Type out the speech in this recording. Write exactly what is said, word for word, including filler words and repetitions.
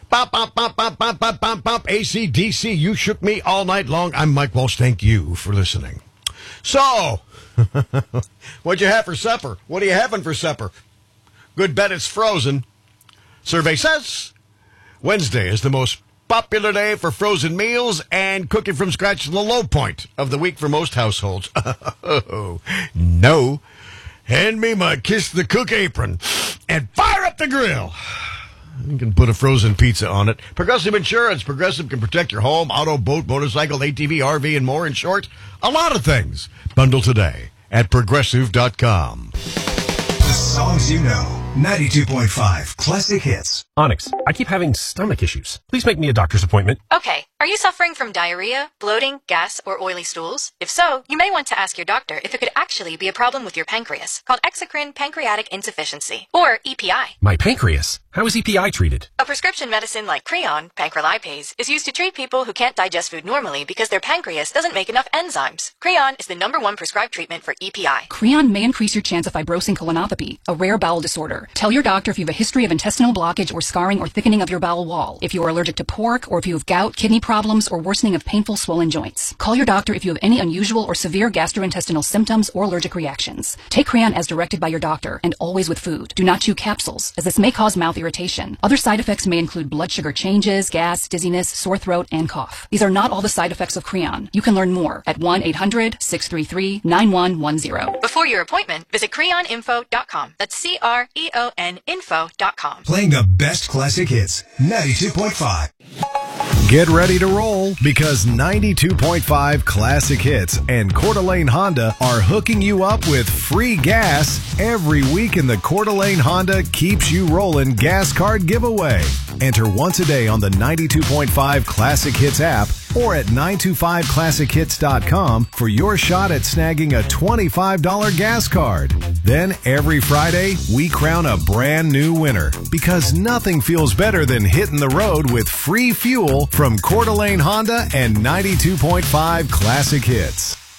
Bop, bop, bop, bop, bop, bop, bop, bop. A C D C, you shook me all night long. I'm Mike Walsh. Thank you for listening. So, what'd you have for supper? What are you having for supper? Good bet it's frozen. Survey says Wednesday is the most popular day for frozen meals, and cooking from scratch is the low point of the week for most households. Oh, no. Hand me my Kiss the Cook apron and fire up the grill. You can put a frozen pizza on it. Progressive Insurance. Progressive can protect your home, auto, boat, motorcycle, A T V, R V, and more. In short, a lot of things. Bundle today at progressive dot com. The songs you know. ninety-two point five Classic Hits. Onyx, I keep having stomach issues. Please make me a doctor's appointment. Okay. Are you suffering from diarrhea, bloating, gas, or oily stools? If so, you may want to ask your doctor if it could actually be a problem with your pancreas, called exocrine pancreatic insufficiency, or E P I. My pancreas? How is E P I treated? A prescription medicine like Creon, pancrelipase, is used to treat people who can't digest food normally because their pancreas doesn't make enough enzymes. Creon is the number one prescribed treatment for E P I. Creon may increase your chance of fibrosing colonopathy, a rare bowel disorder. Tell your doctor if you have a history of intestinal blockage or scarring or thickening of your bowel wall, if you are allergic to pork, or if you have gout, kidney problems, or worsening of painful swollen joints. Call your doctor if you have any unusual or severe gastrointestinal symptoms or allergic reactions. Take Creon as directed by your doctor, and always with food. Do not chew capsules, as this may cause mouth irritation. Other side effects may include blood sugar changes, gas, dizziness, sore throat, and cough. These are not all the side effects of Creon. You can learn more at one eight hundred six three three nine one one zero. Before your appointment, visit creon info dot com. That's C R E O N info dot com. Playing the best classic hits. ninety-two point five. Get ready to roll, because ninety-two point five Classic Hits and Coeur d'Alene Honda are hooking you up with free gas every week in the Coeur d'Alene Honda Keeps You Rolling gas card giveaway. Enter once a day on the ninety-two point five Classic Hits app or at nine two five classic hits dot com for your shot at snagging a twenty-five dollars gas card. Then every Friday, we crown a brand new winner, because nothing feels better than hitting the road with free fuel from Coeur d'Alene Honda and ninety-two point five Classic Hits.